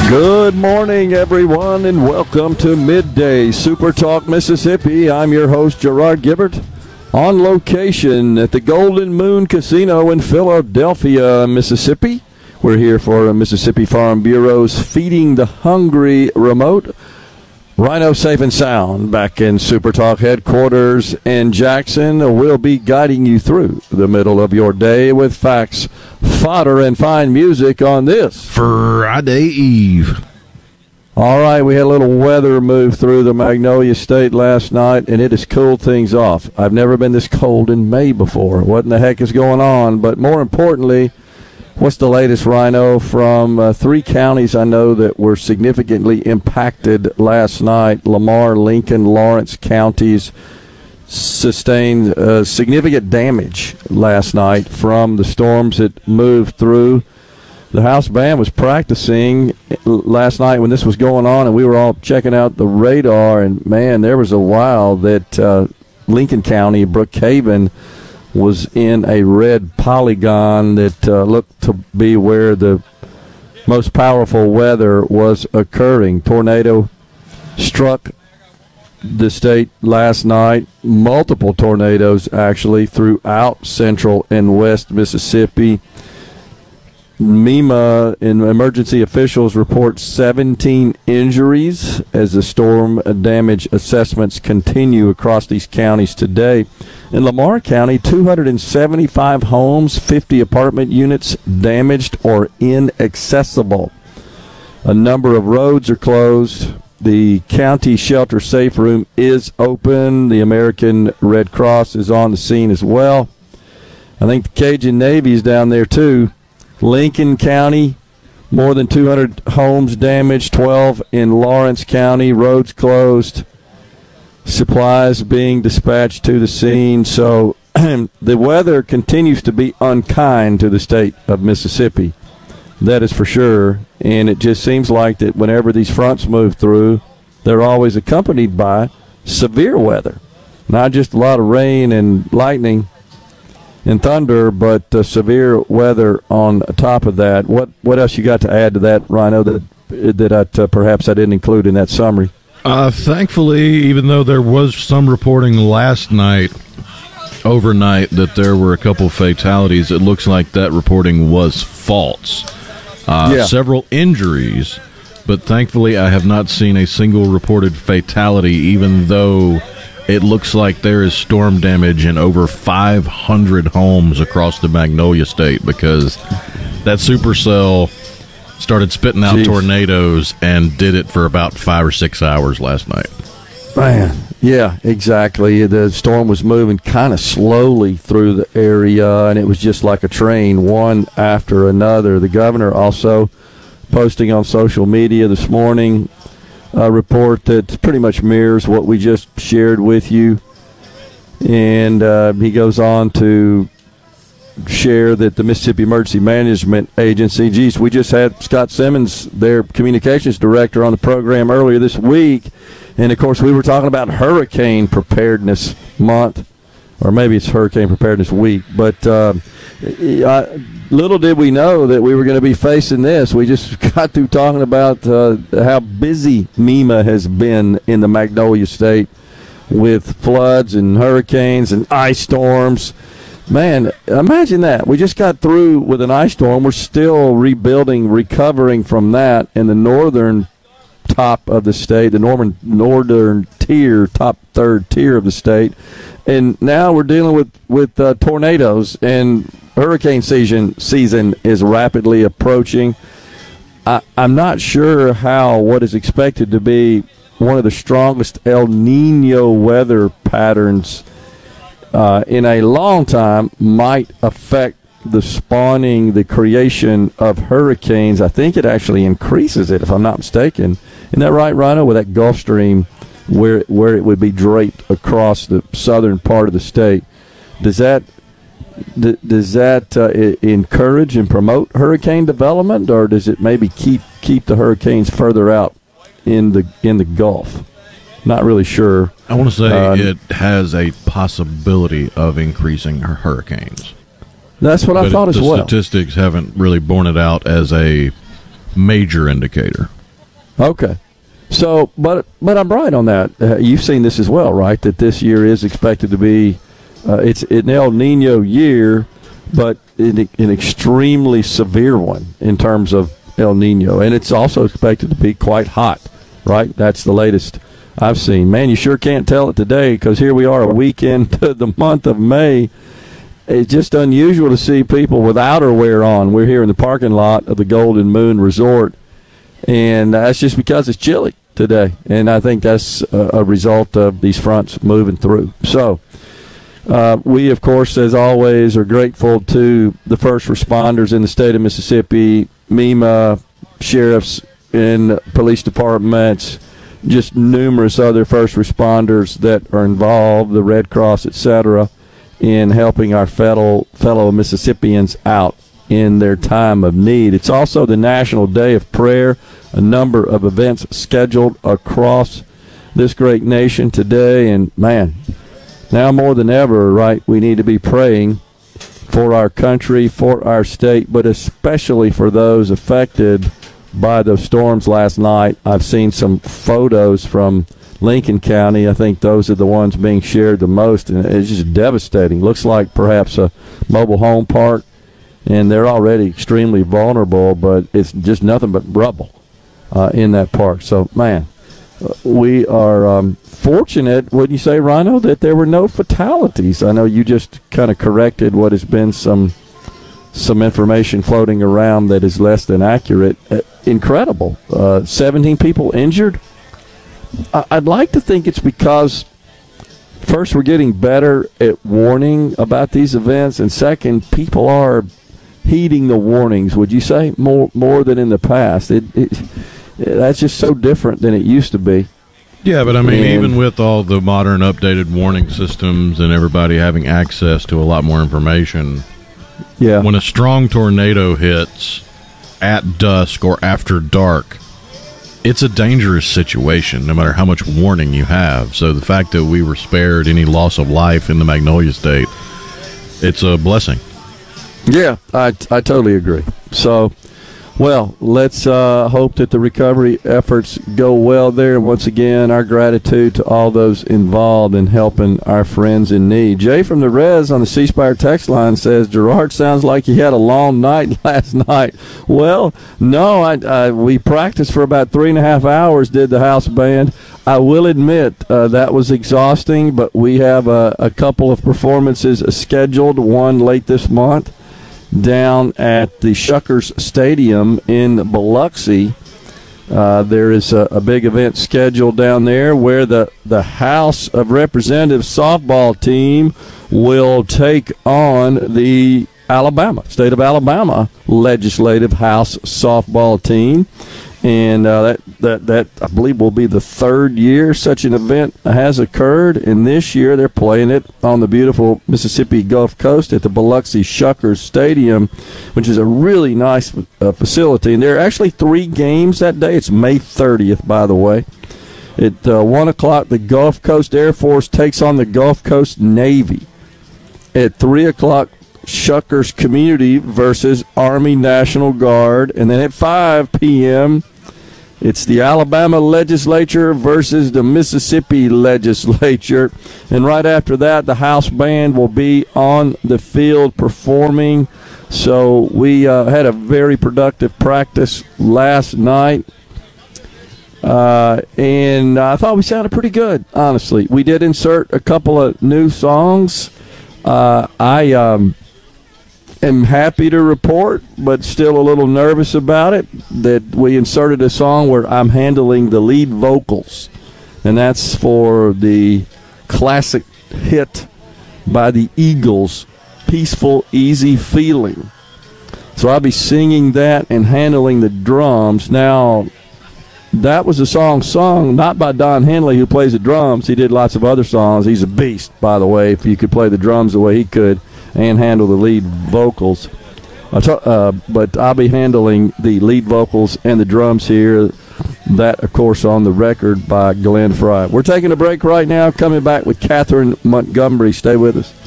Good morning, everyone, and welcome to Midday Super Talk Mississippi. I'm your host, Gerard Gibbert, on location at the Golden Moon Casino in Philadelphia, Mississippi. We're here for Mississippi Farm Bureau's Feeding the Hungry remote. Rhino safe and sound back in Super Talk headquarters in Jackson. We'll be guiding you through the middle of your day with facts, fodder, and fine music on this Friday Eve. All right, we had a little weather move through the Magnolia State last night, and it has cooled things off. I've never been this cold in May before. What in the heck is going on? But more importantly, what's the latest, Rhino, from three counties I know that were significantly impacted last night? Lamar, Lincoln, Lawrence counties sustained significant damage last night from the storms that moved through. The house band was practicing last night when this was going on, and we were all checking out the radar, and, man, there was a while that Lincoln County, Brookhaven, was in a red polygon that looked to be where the most powerful weather was occurring. Tornado struck the state last night, multiple tornadoes actually throughout central and west Mississippi. MEMA and emergency officials report 17 injuries as the storm damage assessments continue across these counties today. In Lamar County, 275 homes, 50 apartment units damaged or inaccessible. A number of roads are closed. The county shelter safe room is open. The American Red Cross is on the scene as well. I think the Cajun Navy is down there too. Lincoln County, more than 200 homes damaged, 12 in Lawrence County, roads closed, supplies being dispatched to the scene. So the weather continues to be unkind to the state of Mississippi. That is for sure. And it just seems like that whenever these fronts move through, they're always accompanied by severe weather. Not just a lot of rain and lightning and thunder, but severe weather on top of that. What else you got to add to that, Rhino, that perhaps I didn't include in that summary? Thankfully, even though there was some reporting last night, overnight, that there were a couple fatalities, it looks like that reporting was false. Several injuries, but thankfully I have not seen a single reported fatality, even though it looks like there is storm damage in over 500 homes across the Magnolia State because that supercell started spitting out tornadoes and did it for about 5 or 6 hours last night. Man, yeah, exactly. The storm was moving kind of slowly through the area, and it was just like a train, one after another. The governor also posting on social media this morning a report that pretty much mirrors what we just shared with you. And he goes on to share that the Mississippi Emergency Management Agency, we just had Scott Simmons, their communications director, on the program earlier this week. And, of course, we were talking about Hurricane Preparedness Month, or maybe it's Hurricane Preparedness Week. But little did we know that we were going to be facing this. We just got through talking about how busy MEMA has been in the Magnolia State with floods and hurricanes and ice storms. Man, imagine that. We just got through with an ice storm. We're still rebuilding, recovering from that in the northern top of the state, the northern tier, top third tier of the state. And now we're dealing with tornadoes, and hurricane season is rapidly approaching. I'm not sure how what is expected to be one of the strongest El Nino weather patterns in a long time might affect the creation of hurricanes. I think it actually increases it, if I'm not mistaken. Isn't that right, Rhino, with that Gulf Stream where it would be draped across the southern part of the state? Does that encourage and promote hurricane development, or does it maybe keep the hurricanes further out in the Gulf? Not really sure. I want to say it has a possibility of increasing hurricanes. That's what I thought as well. The statistics haven't really borne it out as a major indicator. Okay. So, but I'm right on that. You've seen this as well, right? That this year is expected to be, it's an El Nino year, but an extremely severe one in terms of El Nino. And it's also expected to be quite hot, right? That's the latest I've seen. Man, you sure can't tell it today, because here we are a week into the month of May. It's just unusual to see people with outerwear on. We're here in the parking lot of the Golden Moon Resort, and that's just because it's chilly today. And I think that's a result of these fronts moving through. So we, of course, as always, are grateful to the first responders in the state of Mississippi, MEMA, sheriffs and police departments, just numerous other first responders that are involved, the Red Cross, etc., in helping our fellow Mississippians out in their time of need. It's also the National Day of Prayer, a number of events scheduled across this great nation today. And, man, now more than ever, right, we need to be praying for our country, for our state, but especially for those affected by those storms last night. I've seen some photos from Lincoln County. I think those are the ones being shared the most, and it's just devastating. Looks like perhaps a mobile home park, and they're already extremely vulnerable, but it's just nothing but rubble in that park. So, man, we are fortunate, wouldn't you say, Rhino, that there were no fatalities? I know you just kind of corrected what has been some information floating around that is less than accurate. Incredible. 17 people injured. I'd like to think it's because, first, we're getting better at warning about these events, and second, people are heeding the warnings, would you say, more than in the past. That's just so different than it used to be. Yeah, but I mean, even with all the modern updated warning systems and everybody having access to a lot more information, yeah, when a strong tornado hits at dusk or after dark, it's a dangerous situation no matter how much warning you have. So the fact that we were spared any loss of life in the Magnolia State, it's a blessing. Yeah, I totally agree. So, well, let's hope that the recovery efforts go well there. Once again, our gratitude to all those involved in helping our friends in need. Jay from the Res on the C Spire text line says, Gerard, sounds like you had a long night last night. Well, no, we practiced for about 3.5 hours, did the house band. I will admit that was exhausting, but we have a couple of performances scheduled, one late this month down at the Shuckers Stadium in Biloxi. There is a big event scheduled down there where the House of Representatives softball team will take on the state of Alabama Legislative House softball team. And that I believe will be the third year such an event has occurred. And this year they're playing it on the beautiful Mississippi Gulf Coast at the Biloxi Shuckers Stadium, which is a really nice facility. And there are actually 3 games that day. It's May 30th, by the way. At 1 o'clock, the Gulf Coast Air Force takes on the Gulf Coast Navy. At 3 o'clock, Shuckers Community versus Army National Guard. And then at 5 p.m., it's the Alabama Legislature versus the Mississippi Legislature. And right after that, the house band will be on the field performing. So we had a very productive practice last night. And I thought we sounded pretty good, honestly. We did insert a couple of new songs. I am happy to report, but still a little nervous about it, that we inserted a song where I'm handling the lead vocals, and that's for the classic hit by the Eagles, Peaceful, Easy Feeling. So I'll be singing that and handling the drums. Now, that was a song sung not by Don Henley, who plays the drums. He did lots of other songs. He's a beast, by the way, if you could play the drums the way he could and handle the lead vocals. But I'll be handling the lead vocals and the drums here. That, of course, on the record by Glenn Fry. We're taking a break right now. Coming back with Catherine Montgomery. Stay with us.